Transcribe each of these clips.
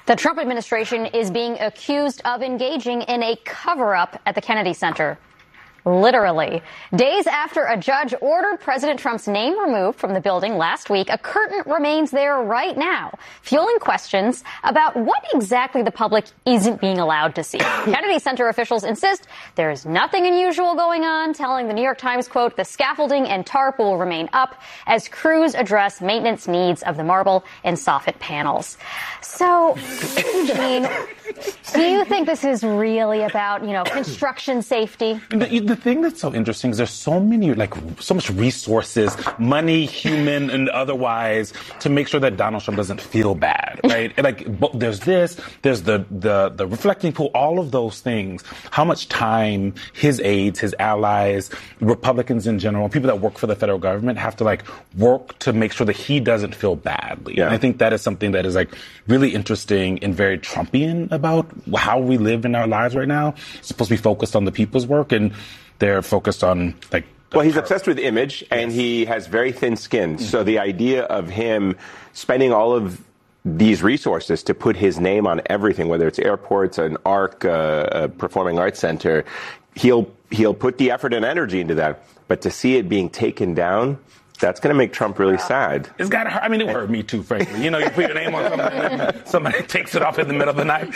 The Trump administration is being accused of engaging in a cover-up at the Kennedy Center. Literally. Days after a judge ordered President Trump's name removed from the building last week, a curtain remains there right now, fueling questions about what exactly the public isn't being allowed to see. Kennedy Center officials insist there is nothing unusual going on, telling the New York Times, quote, the scaffolding and tarp will remain up as crews address maintenance needs of the marble and soffit panels. So, Eugene, do you think this is really about, construction safety? The thing that's so interesting is there's so many, so much resources, money, human and otherwise, to make sure that Donald Trump doesn't feel bad, right? There's this, there's the reflecting pool, all of those things. How much time his aides, his allies, Republicans in general, people that work for the federal government have to work to make sure that he doesn't feel badly. Yeah. And I think that is something that is really interesting and very Trumpian about how we live in our lives right now. It's supposed to be focused on the people's work, and they're focused on well, he's obsessed with image, and he has very thin skin. Mm-hmm. So the idea of him spending all of these resources to put his name on everything, whether it's airports, an ARC, a performing arts center, he'll put the effort and energy into that. But to see it being taken down, that's going to make Trump really sad. It's got to hurt. I mean, it hurt me too, frankly. You put your name on something and somebody takes it off in the middle of the night.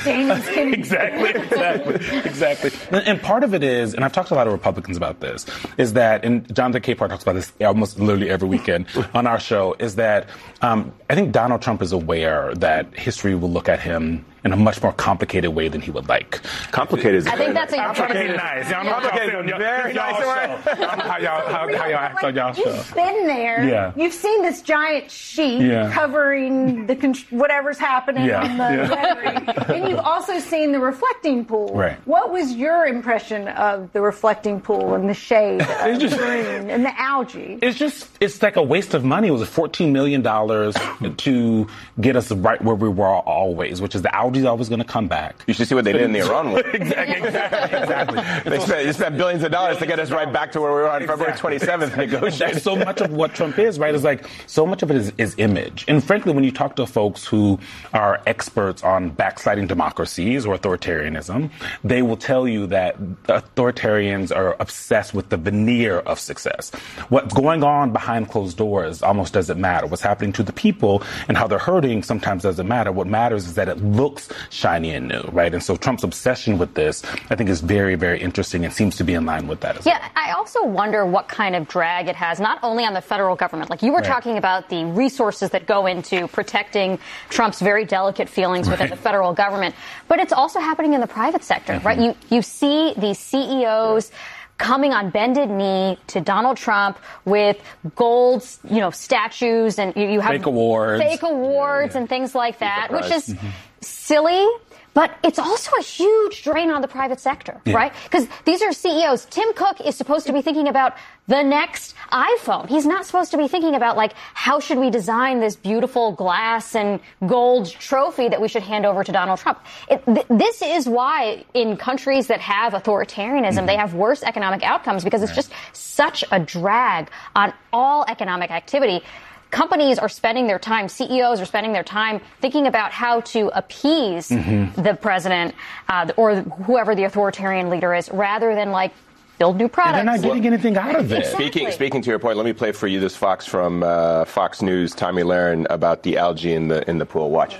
Exactly. And part of it is, and I've talked to a lot of Republicans about this, is that, and Jonathan Capehart talks about this almost literally every weekend on our show, is that I think Donald Trump is aware that history will look at him in a much more complicated way than he would like. Complicated is I think that's I'm trying to be nice. Y'all know complicated, very nice word. How y'all act on y'all show. You've been there. Yeah. You've seen this giant sheet covering whatever's happening on the lettering. And you've also seen the reflecting pool. Right. What was your impression of the reflecting pool and the shade of the green and the algae? It's like a waste of money. It was $14 million to get us right where we were always, which is the algae is always going to come back. You should see what they did in the Iran war. Exactly. They spent billions of dollars to get us right back to where we were on February 27th negotiating. That's so much of what Trump is, right? Is so much of it is image. And frankly, when you talk to folks who are experts on backsliding democracies or authoritarianism, they will tell you that authoritarians are obsessed with the veneer of success. What's going on behind closed doors almost doesn't matter. What's happening to the people and how they're hurting sometimes doesn't matter. What matters is that it looks shiny and new, right? And so Trump's obsession with this, I think, is very, very interesting and seems to be in line with that as well. Yeah, I also wonder what kind of drag it has, not only on the federal government. Like you were talking about the resources that go into protecting Trump's very delicate feelings within the federal government, but it's also happening in the private sector, right? You see these CEOs coming on bended knee to Donald Trump with gold, statues, and you have fake awards and things like that, which is silly. But it's also a huge drain on the private sector, right? Because these are CEOs. Tim Cook is supposed to be thinking about the next iPhone. He's not supposed to be thinking about, how should we design this beautiful glass and gold trophy that we should hand over to Donald Trump. This is why in countries that have authoritarianism, they have worse economic outcomes because it's just such a drag on all economic activity. Companies are spending their time, CEOs are spending their time thinking about how to appease the president or whoever the authoritarian leader is, rather than build new products. And they're not getting anything out of it. Exactly. Speaking to your point, let me play for you this Fox from Fox News, Tomi Lahren, about the algae in the pool. Watch.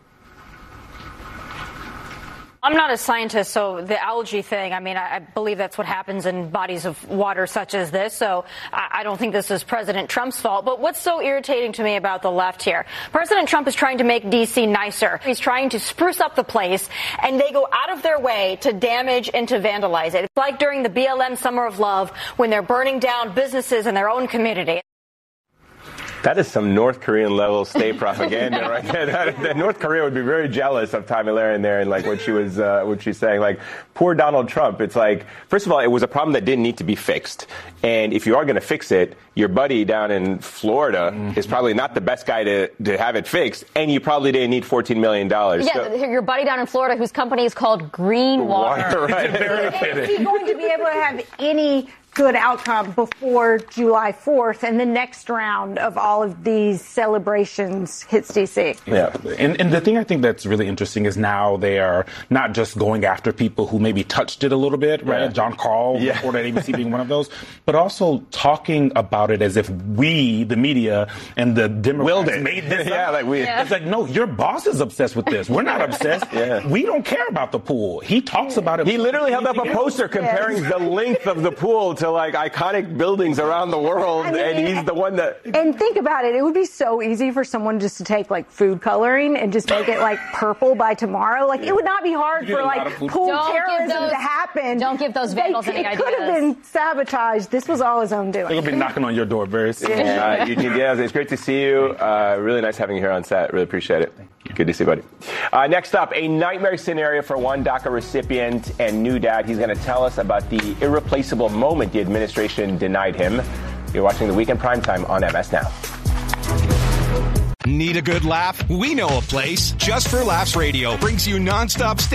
I'm not a scientist, so the algae thing, I believe that's what happens in bodies of water such as this, so I don't think this is President Trump's fault. But what's so irritating to me about the left here? President Trump is trying to make D.C. nicer. He's trying to spruce up the place, and they go out of their way to damage and to vandalize it. It's like during the BLM Summer of Love when they're burning down businesses in their own community. That is some North Korean level state propaganda right there. North Korea would be very jealous of Tomi Lahren there and what she's saying. Poor Donald Trump. It's first of all, it was a problem that didn't need to be fixed. And if you are going to fix it, your buddy down in Florida is probably not the best guy to have it fixed. And you probably didn't need $14 million. Yeah, your buddy down in Florida whose company is called Green Water. Right. Is he going to be able to have any good outcome before July 4th, and the next round of all of these celebrations hits D.C. Yeah. And the thing I think that's really interesting is now they are not just going after people who maybe touched it a little bit, right? Yeah. John Carl reported at ABC being one of those, but also talking about it as if we, the media, and the Democrats made this up. It's like, no, your boss is obsessed with this. We're not obsessed. We don't care about the pool. He talks about it. He literally held up a poster comparing the length of the pool to like iconic buildings around the world, and he's the one that. And think about it. It would be so easy for someone just to take like food coloring and just make it like purple by tomorrow. Like it would not be hard for like pool terrorism to happen. Don't give those vandals any ideas. It could have been sabotaged. This was all his own doing. He'll be knocking on your door very soon. Eugene Diaz, it's great to see you. Really nice having you here on set. Really appreciate it. Good to see you, buddy. Next up, a nightmare scenario for one DACA recipient and new dad. He's going to tell us about the irreplaceable moment the administration denied him. You're watching The Weekend Primetime on MS Now. Need a good laugh? We know a place. Just for Laughs Radio brings you nonstop